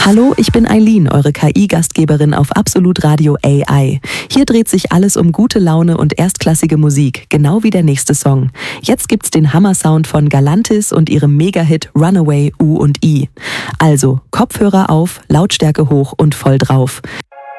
Hallo, ich bin Eileen, eure KI-Gastgeberin auf Absolut Radio AI. Hier dreht sich alles um gute Laune und erstklassige Musik, genau wie der nächste Song. Jetzt gibt's den Hammer-Sound von Galantis und ihrem Mega-Hit Runaway U und I. Also, Kopfhörer auf, Lautstärke hoch und voll drauf.